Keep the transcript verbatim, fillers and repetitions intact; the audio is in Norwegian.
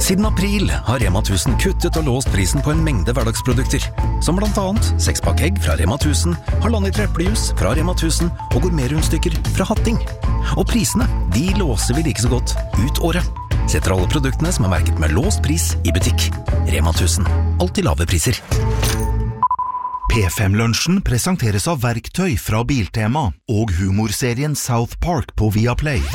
Siden april har Rema tusen kuttet og låst prisen på en mengde hverdagsprodukter, som blant annet sekspakk egg fra Rema tusen, halvannen liter eplejus fra Rema tusen og gourmetrundstykker fra Hatting. Og prisene, de låser vi like så godt ut året. Setter alle produktene som er merket med låst pris i butikk. Rema tusen, alltid lave priser. P fem-lunsjen presenteres av verktøy fra Biltema og humorserien South Park på Viaplay.